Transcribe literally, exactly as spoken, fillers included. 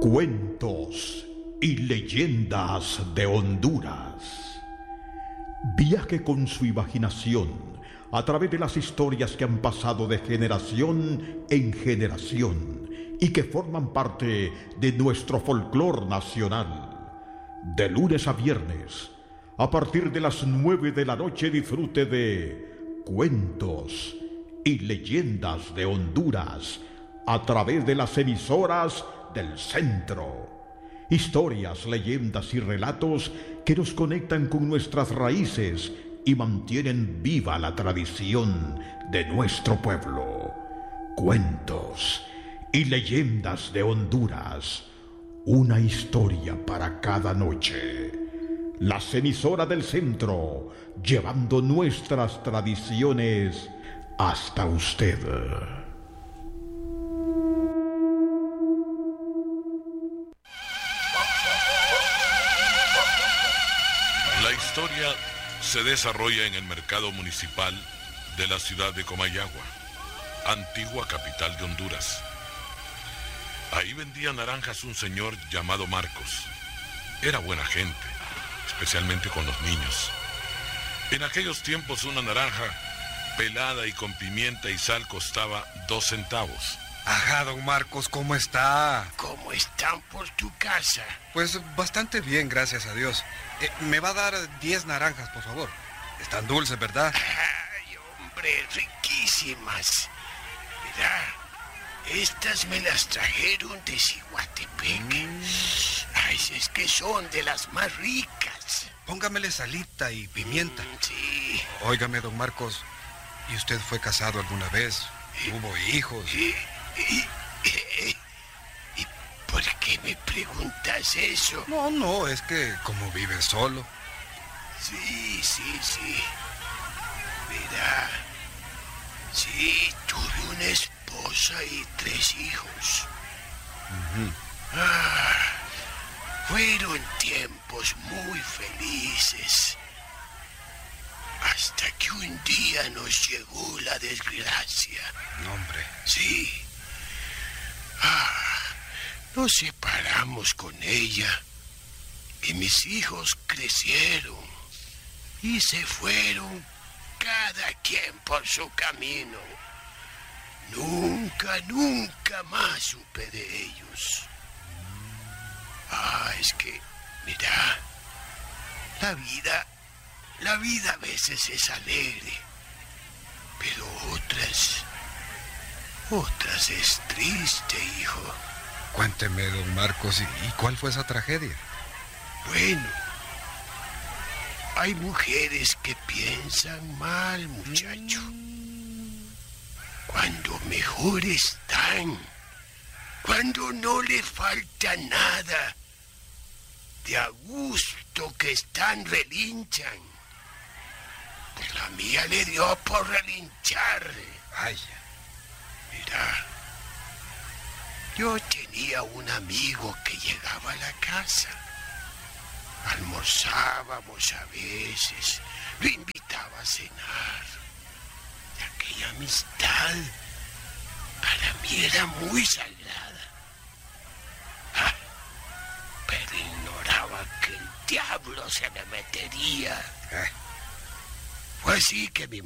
Cuentos y leyendas de Honduras. Viaje con su imaginación a través de las historias que han pasado de generación en generación y que forman parte de nuestro folclor nacional. De lunes a viernes, a partir de las nueve de la noche, disfrute de Cuentos y leyendas de Honduras a través de las emisoras del centro. Historias, leyendas y relatos que nos conectan con nuestras raíces y mantienen viva la tradición de nuestro pueblo. Cuentos y leyendas de Honduras. Una historia para cada noche. Las emisoras del centro, llevando nuestras tradiciones hasta usted. La historia se desarrolla en el mercado municipal de la ciudad de Comayagua, antigua capital de Honduras. Ahí vendía naranjas un señor llamado Marcos. Era buena gente, especialmente con los niños. En aquellos tiempos una naranja pelada y con pimienta y sal costaba dos centavos. Ajá, don Marcos, ¿cómo está? ¿Cómo están por tu casa? Pues bastante bien, gracias a Dios. Eh, me va a dar diez naranjas, por favor. Están dulces, ¿verdad? Ay, hombre, riquísimas. Mira, estas me las trajeron de Cihuatepec. Mm. Ay, es que son de las más ricas. Póngamele salita y pimienta. Mm, sí. Óigame, don Marcos, ¿y usted fue casado alguna vez? ¿Tuvo hijos? ¿Y, y, y, y por qué me preguntas eso? No, no, es que como vive solo. Sí, sí, sí. Mira, sí, tuve una esposa y tres hijos. Uh-huh. Ah, fueron tiempos muy felices. Hasta que un día nos llegó la desgracia. Hombre. Sí. Ah, nos separamos con ella. Y mis hijos crecieron. Y se fueron cada quien por su camino. Nunca, nunca más supe de ellos. Ah, es que, mira, la vida... La vida a veces es alegre, pero otras, otras es triste, hijo. Cuénteme, don Marcos, ¿y, y cuál fue esa tragedia? Bueno, hay mujeres que piensan mal, muchacho. Cuando mejor están, cuando no le falta nada, de a gusto que están, relinchan. Pues la mía le dio por relinchar. Vaya. Mira, yo tenía un amigo que llegaba a la casa. Almorzábamos a veces, lo invitaba a cenar. Y aquella amistad para mí era muy sagrada. Ah, pero ignoraba que el diablo se me metería. ¿Eh? Fue así que mi